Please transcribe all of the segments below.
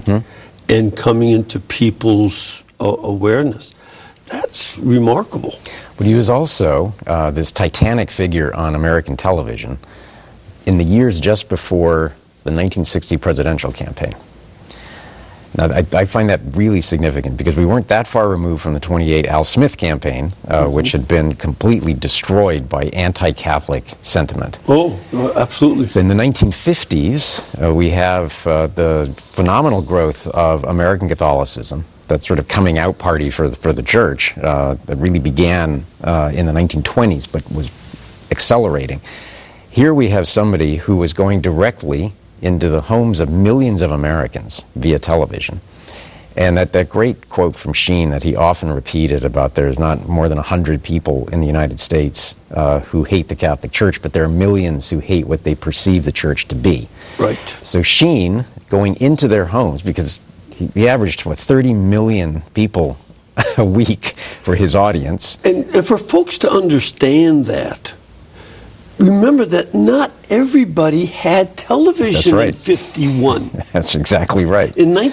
and coming into people's awareness. That's remarkable. But he was also this titanic figure on American television in the years just before the 1960 presidential campaign. Now, I find that really significant because we weren't that far removed from the 28 Al Smith campaign, which had been completely destroyed by anti-Catholic sentiment. Oh, absolutely. So in the 1950s, we have the phenomenal growth of American Catholicism, that sort of coming out party for the church that really began in the 1920s but was accelerating. Here we have somebody who was going directly into the homes of millions of Americans via television. And that great quote from Sheen that he often repeated about there's not more than 100 people in the United States who hate the Catholic Church, but there are millions who hate what they perceive the church to be. Right. So Sheen going into their homes, because he averaged 30 million people a week for his audience. And for folks to understand that, remember that not everybody had television in 51. That's exactly right.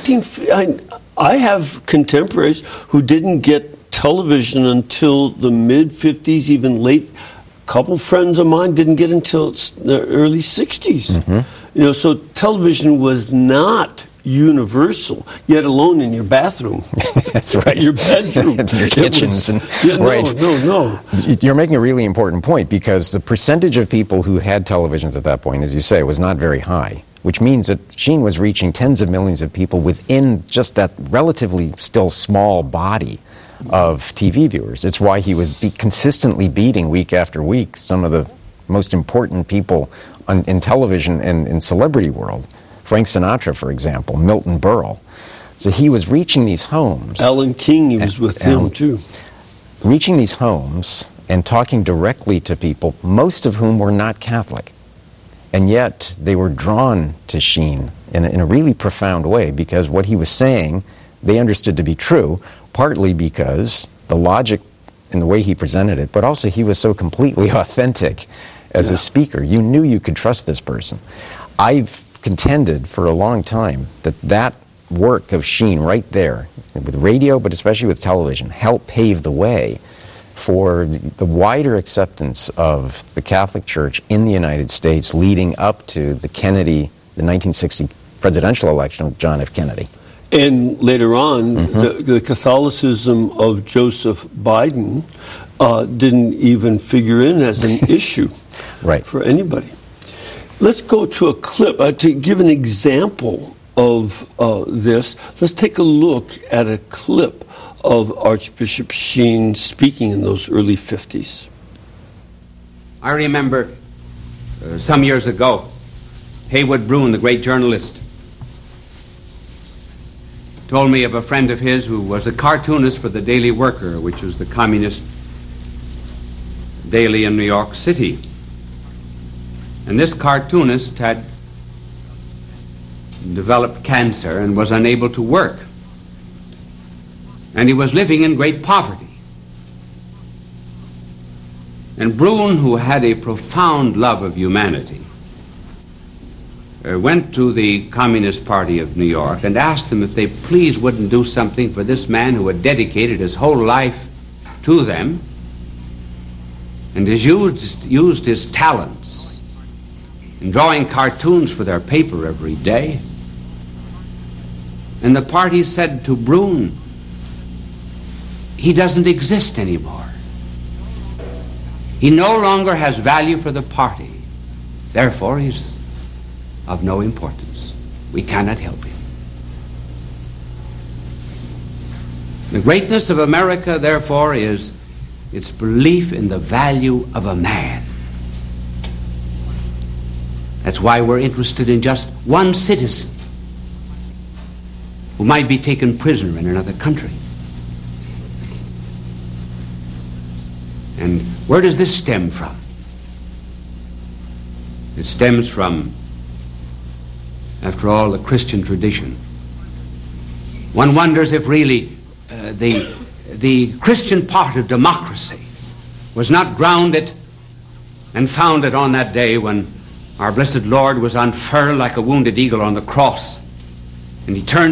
I have contemporaries who didn't get television until the mid-50s, even late. A couple friends of mine didn't get until the early 60s. So television was not universal, yet alone in your bathroom. That's right. Your bedroom. Your kitchens. Right. No. You're making a really important point, because the percentage of people who had televisions at that point, as you say, was not very high, which means that Sheen was reaching tens of millions of people within just that relatively still small body of TV viewers. It's why he was consistently beating week after week some of the most important people in television and in celebrity world. Frank Sinatra, for example, Milton Berle. So he was reaching these homes. Alan King, he was with him too. Reaching these homes and talking directly to people, most of whom were not Catholic. And yet they were drawn to Sheen in a really profound way, because what he was saying they understood to be true, partly because the logic in the way he presented it, but also he was so completely authentic as a speaker. You knew you could trust this person. I've contended for a long time that work of Sheen right there, with radio, but especially with television, helped pave the way for the wider acceptance of the Catholic Church in the United States leading up to the 1960 presidential election of John F. Kennedy. And later on, the Catholicism of Joseph Biden didn't even figure in as an issue for anybody. Let's go to a clip. To give an example of this, let's take a look at a clip of Archbishop Sheen speaking in those early 50s. I remember some years ago, Haywood Broun, the great journalist, told me of a friend of his who was a cartoonist for the Daily Worker, which was the communist daily in New York City. And this cartoonist had developed cancer and was unable to work. And he was living in great poverty. And Broun, who had a profound love of humanity, went to the Communist Party of New York and asked them if they please wouldn't do something for this man who had dedicated his whole life to them and has used his talents in drawing cartoons for their paper every day. And the party said to Broun, he doesn't exist anymore. He no longer has value for the party. Therefore, he's of no importance. We cannot help him. The greatness of America, therefore, is its belief in the value of a man. That's why we're interested in just one citizen who might be taken prisoner in another country. And where does this stem from? It stems from, after all, the Christian tradition. One wonders if really the Christian part of democracy was not grounded and founded on that day when our blessed Lord was unfurled like a wounded eagle on the cross, and he turned